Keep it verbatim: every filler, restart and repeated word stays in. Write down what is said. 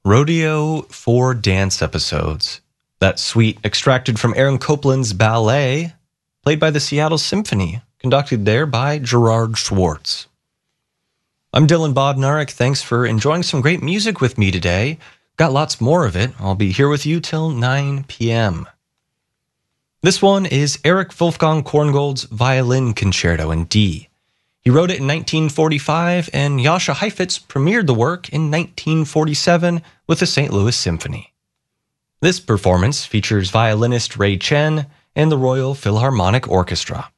Rodeo for Dance Episodes. That suite extracted from Aaron Copland's ballet, played by the Seattle Symphony, conducted there by Gerard Schwartz. I'm Dylan Bodnarek. Thanks for enjoying some great music with me today. Got lots more of it. I'll be here with you till nine p.m. This one is Eric Wolfgang Korngold's Violin Concerto in D. He wrote it in nineteen forty-five, and Jascha Heifetz premiered the work in nineteen forty-seven with the Saint Louis Symphony. This performance features violinist Ray Chen and the Royal Philharmonic Orchestra.